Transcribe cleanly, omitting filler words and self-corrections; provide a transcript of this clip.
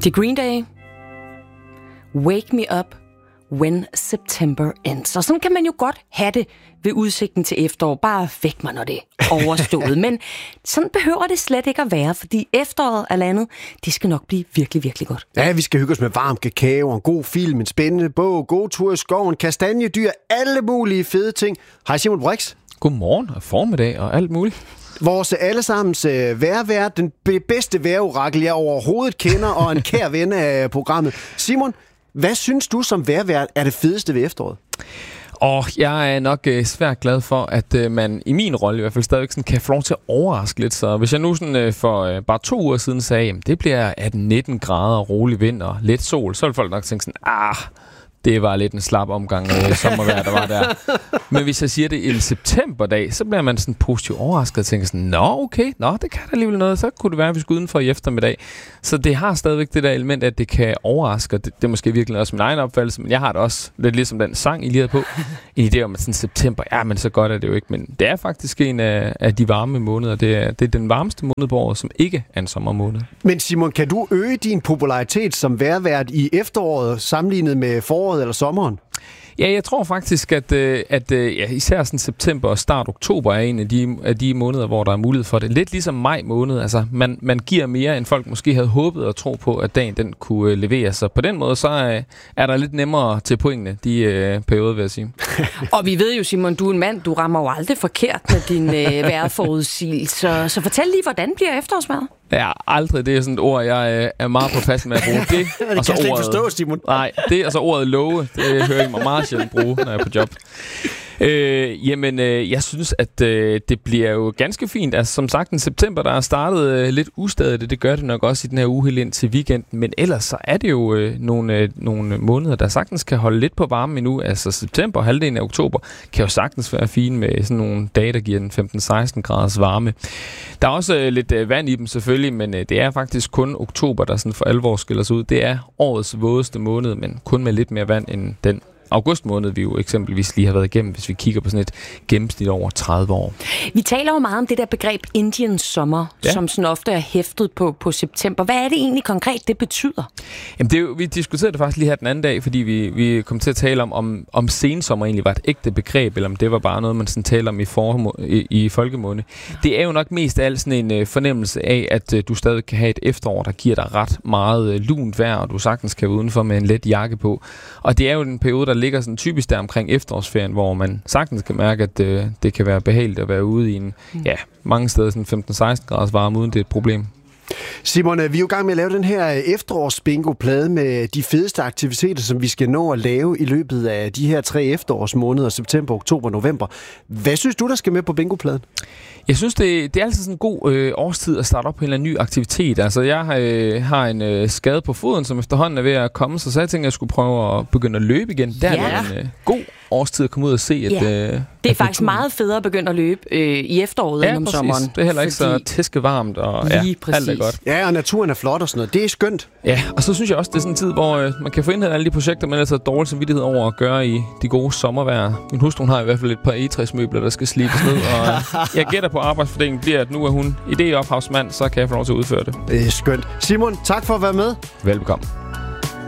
Det er Green Day. Wake me up when September ends. Og sådan kan man jo godt have det ved udsigten til efterår. Bare væk mig, når det er overstået. Men sådan behøver det slet ikke at være, fordi efteråret eller andet, det skal nok blive virkelig, virkelig godt. Ja, vi skal hygge os med varm kakao, en god film, en spændende bog, god tur i skoven, kastanjedyr, alle mulige fede ting. Hej Simon Brix. Godmorgen og formiddag og alt muligt. Vores allesammens vejrvært, den bedste vejrorakel, jeg overhovedet kender, og en kær ven af programmet. Simon, hvad synes du som vejrvært er det fedeste ved efteråret? Jeg er nok svært glad for, at man i min rolle i hvert fald stadigvæk sådan kan få lov til at overraske lidt. Så hvis jeg nu sådan, for bare 2 uger siden sagde, at det bliver 18-19 grader, rolig vind og lidt sol, så vil folk nok tænke sådan, det var lidt en slap omgang sommervejr, der var der. Men hvis jeg siger det en septemberdag, så bliver man sådan positivt overrasket og tænker sådan, det kan da alligevel noget, så kunne det være, at vi skulle udenfor i eftermiddag. Så det har stadigvæk det der element, at det kan overraske, og det er måske virkelig også min egen opfattelse, men jeg har det også lidt ligesom den sang, I lige havde på. En idé om, at sådan september, men så godt er det jo ikke, men det er faktisk en af de varme måneder. Det er den varmeste måned på året, som ikke er en sommermåned. Men Simon, kan du øge din popularitet som vejrvært i efteråret sammenlignet med foråret eller sommeren? Ja, jeg tror faktisk, at især sådan september og start oktober er en af de måneder, hvor der er mulighed for det. Lidt ligesom maj måned. Altså, man giver mere, end folk måske havde håbet og tro på, at dagen den kunne levere. Så på den måde, så er der lidt nemmere til pointene de perioder, vil jeg sige. Og vi ved jo, Simon, du er en mand, du rammer jo aldrig forkert med din vejrforudsigelse. Så fortæl lige, hvordan bliver efterårsvejret? Ja, aldrig. Det er sådan et ord, jeg er meget påpassende med at bruge. Det kan jeg slet ikke forstå, Simon. Nej, det og så ordet love, det hører jeg mig meget sjældent bruge, når jeg er på job. Jeg synes, at det bliver jo ganske fint. Altså, som sagt, en september, der er startet lidt ustadigt. Det gør det nok også i den her uge helt ind til weekenden. Men ellers så er det jo nogle måneder, der sagtens kan holde lidt på varmen endnu. Altså september og halvdelen af oktober kan jo sagtens være fine med sådan nogle dage, der giver den 15-16 graders varme. Der er også lidt vand i dem selvfølgelig, men det er faktisk kun oktober, der sådan for alvor skiller sig ud. Det er årets vådeste måned, men kun med lidt mere vand end den august måned, vi jo eksempelvis lige har været igennem, hvis vi kigger på sådan et gennemsnit over 30 år. Vi taler jo meget om det der begreb Indiens sommer, som sådan ofte er hæftet på september. Hvad er det egentlig konkret, det betyder? Jamen, vi diskuterede det faktisk lige her den anden dag, fordi vi kom til at tale om sensommer egentlig var et ægte begreb, eller om det var bare noget, man sådan taler om i folkemunde. Det er jo nok mest af alt sådan en fornemmelse af, at du stadig kan have et efterår, der giver dig ret meget lunt vejr, og du sagtens kan være udenfor med en let jakke på. Og det er jo en periode, der ligger sådan typisk der omkring efterårsferien, hvor man sagtens kan mærke, at det kan være behageligt at være ude i en, mange steder sådan 15-16 graders varme, uden det er et problem. Simon, vi er jo i gang med at lave den her efterårsbingo-plade med de fedeste aktiviteter, som vi skal nå at lave i løbet af de her 3 efterårsmåneder, september, oktober, november. Hvad synes du, der skal med på bingo-pladen? Jeg synes, det er altid sådan en god årstid at starte op på en eller anden ny aktivitet. Altså, jeg har en skade på foden, som efterhånden er ved at komme, så jeg tænkte, at jeg skulle prøve at begynde at løbe igen. Der er en god årstid at komme ud og se. Det er faktisk meget federe at begynde at løbe i efteråret end om sommeren. Det er heller ikke så tæskevarmt, og alt er godt. Ja, og naturen er flot og sådan noget. Det er skønt. Ja, og så synes jeg også, det er sådan en tid, hvor man kan få indhentet alle de projekter, man ellers har dårlig samvittighed over at gøre i de gode sommervejr. Min hustru har i hvert fald et par egetræsmøbler, der skal slibes ned, og jeg gætter på arbejdsfordelingen bliver, at nu er hun idéophavsmand, så kan jeg få lov til at udføre det. Det er skønt. Simon, tak for at være med. Velbekomme.